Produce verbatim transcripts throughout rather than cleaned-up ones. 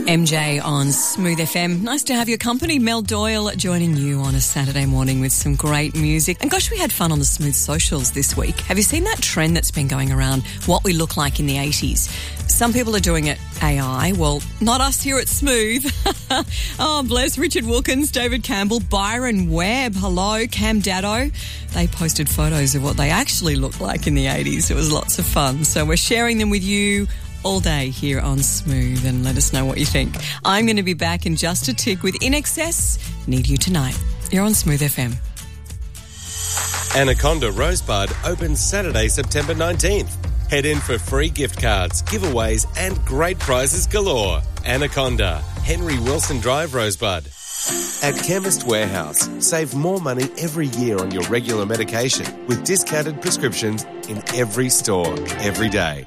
M J on Smooth F M. Nice to have your company. Mel Doyle joining you on a Saturday morning with some great music. And gosh, we had fun on the Smooth socials this week. Have you seen that trend that's been going around, what we look like in the eighties? Some people are doing it A I. Well, not us here at Smooth. Oh, bless. Richard Wilkins, David Campbell, Byron Webb, hello, Cam Daddo. They posted photos of what they actually looked like in the eighties. It was lots of fun. So we're sharing them with you all day here on Smooth, and let us know what you think. I'm going to be back in just a tick with In Excess, Need You Tonight. You're on Smooth F M. Anaconda Rosebud opens Saturday, September nineteenth. Head in for free gift cards, giveaways and great prizes galore. Anaconda, Henry Wilson Drive, Rosebud. At Chemist Warehouse, save more money every year on your regular medication with discounted prescriptions in every store, every day.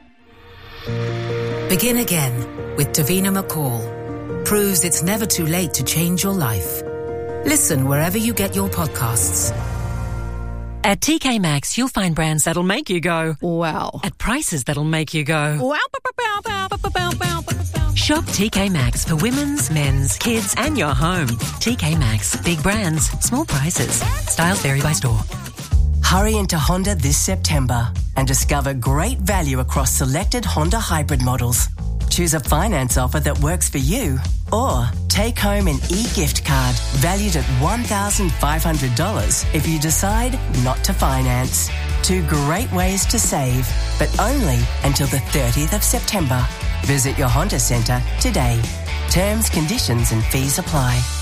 Begin again with Davina McCall. Proves it's never too late to change your life. Listen wherever you get your podcasts. At T K Maxx, you'll find brands that'll make you go, wow. At prices that'll make you go, wow. Shop T K Maxx for women's, men's, kids and your home. T K Maxx. Big brands, small prices. Styles vary by store. Hurry into Honda this September and discover great value across selected Honda hybrid models. Choose a finance offer that works for you, or take home an e-gift card valued at one thousand five hundred dollars if you decide not to finance. Two great ways to save, but only until the thirtieth of September. Visit your Honda Centre today. Terms, conditions and fees apply.